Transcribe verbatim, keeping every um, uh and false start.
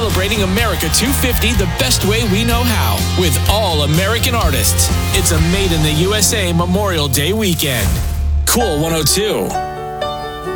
celebrating America two fifty the best way we know how, with all American artists. It's a Made in the U S A Memorial Day weekend. Cool one oh two.